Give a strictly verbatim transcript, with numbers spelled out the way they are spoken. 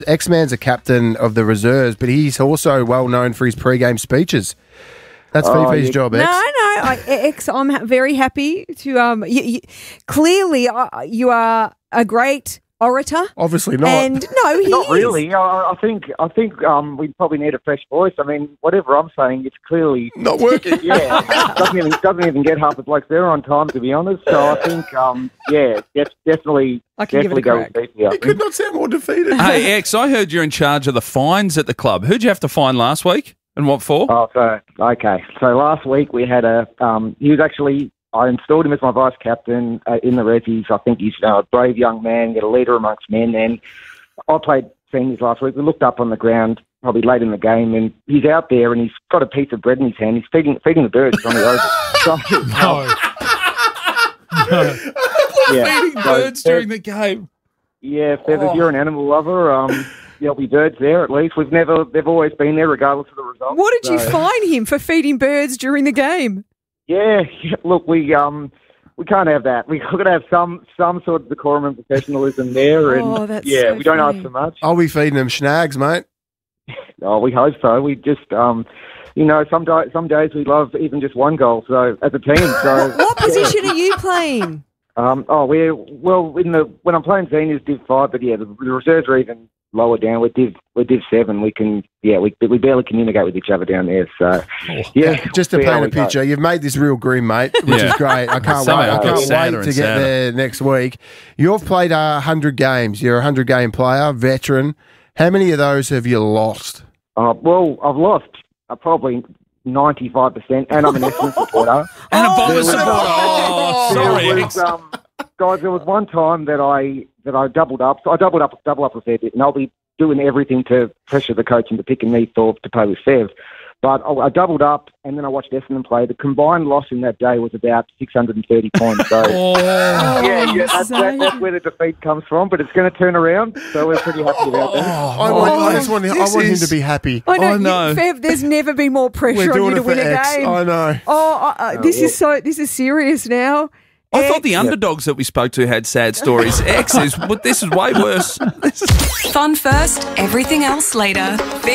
X-Man's a captain of the reserves, but he's also well known for his pre-game speeches. That's Oh, Fifi's you- job, No, X. no, I, X, I'm ha- very happy to. Um, you, you, clearly, uh, you are a great orator. Obviously not. And no, he Not is. really. I, I think I think um, we probably need a fresh voice. I mean, whatever I'm saying, it's clearly Not working. yeah. doesn't even doesn't even get half the blokes there on time, to be honest. So I think um, yeah, def- definitely I can give it a definitely go crack. with Fifi. I He could think. not sound more defeated. Hey, X, I heard you're in charge of the fines at the club. Who'd you have to fine last week and what for? Oh, so okay. So last week we had a. Um, he was actually. I installed him as my vice captain uh, in the Rezzies. I think he's uh, a brave young man, get a leader amongst men. And I played seniors last week. We looked up on the ground probably late in the game, and he's out there and he's got a piece of bread in his hand. He's feeding feeding the birds on the oval. So, yeah, Feeding so, birds during the game. Yeah, Feathers, Oh. you're an animal lover. Um, there'll be birds there at least. We've never, they've always been there regardless of the result. What did you So- fine him for feeding birds during the game? Yeah, yeah, look, we um we can't have that. We've got to have some some sort of decorum and professionalism there, and Oh, that's yeah, so we don't funny. ask for much. I'll be feeding them schnags, mate. Oh, we hope so. We just um, you know, some di- some days we love even just one goal. So as a team, so What position are you playing? um, oh, we're well in the when I'm playing seniors Div five, but yeah, the, the reserves are even lower down. We're Div we're Div seven. We can yeah, we we barely communicate with each other down there. So yeah, Just to see how paint a we go. picture, you've made this real grim, mate, which Yeah. is great. I can't wait. Somehow I it can't gets sadder wait to and get sadder. there next week. You've played a hundred games. You're a hundred game player, veteran. How many of those have you lost? Uh, well, I've lost uh, probably ninety-five percent, and I'm an Essendon supporter. And a Oh, Bomber no. supporter. Oh, sorry, There X. was, um, guys, there was one time that I that I doubled up. So I doubled up, double up a fair bit, and I'll be doing everything to pressure the coach into picking me Thorpe to play with Fev. But I, I doubled up, and then I watched Essendon play. The combined loss in that day was about six hundred thirty points. So. Oh. Yeah, yeah, that's, that, that's where the defeat comes from, but it's going to turn around, so we're pretty happy about that. I want, I just want, I this want him is- to be happy. I know, I you- know. Fev, there's never been more pressure We're on you doing to it for win a X. game. I know. Oh, uh, uh, this is so. This is serious now. I thought the X. underdogs that we spoke to had sad stories. X is, but this is way worse. This is Fun first, everything else later.